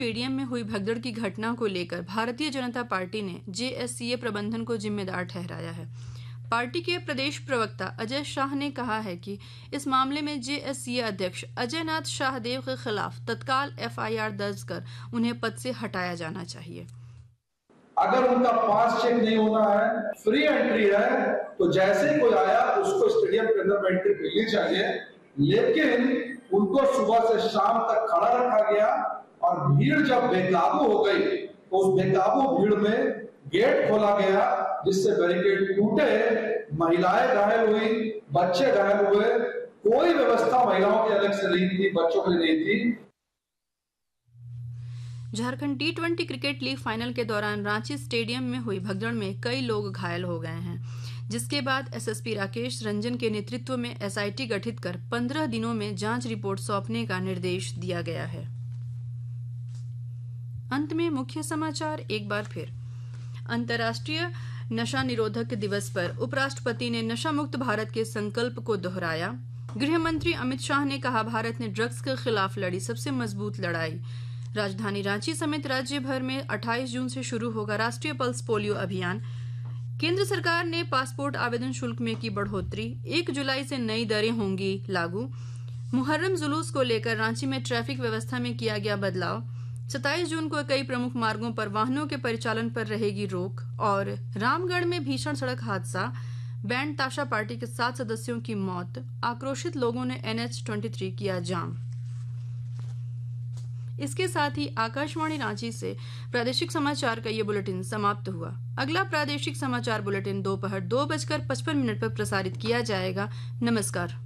Stadium में हुई भगदड़ की घटना को लेकर भारतीय जनता पार्टी ने जेएससीए प्रबंधन को जिम्मेदार ठहराया है। पार्टी के प्रदेश प्रवक्ता अजय शाह ने कहा है कि इस मामले में जेएससीए अध्यक्ष अजय नाथ शाहदेव के खिलाफ तत्काल एफआईआर दर्ज कर उन्हें पद से हटाया जाना चाहिए। अगर उनका पास चेक नहीं होना है, फ्री एंट्री है, तो जैसे कोई आया उसको स्टेडियम के अंदर एंट्री मिलनी चाहिए, लेकिन उनको सुबह से शाम तक खड़ा रखा गया और भीड़ जब बेकाबू हो गई तो उस बेकाबू भीड़ में गेट खोला गया जिससे बैरिकेड टूटे, महिलाएं घायल हुई, बच्चे घायल हुए। कोई व्यवस्था महिलाओं की अलग से नहीं थी, बच्चों के लिए नहीं थी। झारखंड टी20 क्रिकेट लीग फाइनल के दौरान रांची स्टेडियम में हुई भगदड़ में कई लोग घायल हो गए हैं, जिसके बाद एसएसपी राकेश रंजन के नेतृत्व में एसआईटी गठित कर 15 दिनों में जांच रिपोर्ट सौंपने का निर्देश दिया गया है। अंत में मुख्य समाचार एक बार फिर। अंतर्राष्ट्रीय नशा निरोधक दिवस पर उपराष्ट्रपति ने नशा मुक्त भारत के संकल्प को दोहराया। गृह मंत्री अमित शाह ने कहा, भारत ने ड्रग्स के खिलाफ लड़ी सबसे मजबूत लड़ाई। राजधानी रांची समेत राज्य भर में 28 जून से शुरू होगा राष्ट्रीय पल्स पोलियो अभियान। केंद्र सरकार ने पासपोर्ट आवेदन शुल्क में की बढ़ोतरी, 1 जुलाई से नई दरें होंगी लागू। मुहर्रम जुलूस को लेकर रांची में ट्रैफिक व्यवस्था में किया गया बदलाव। 27 जून को कई प्रमुख मार्गों पर वाहनों के परिचालन पर रहेगी रोक। और रामगढ़ में भीषण सड़क हादसा, बैंड ताशा पार्टी के 7 सदस्यों की मौत, आक्रोशित लोगों ने NH-23 किया जाम। इसके साथ ही आकाशवाणी रांची से प्रादेशिक समाचार का ये बुलेटिन समाप्त हुआ। अगला प्रादेशिक समाचार बुलेटिन दोपहर 2:55 पर प्रसारित किया जाएगा। नमस्कार।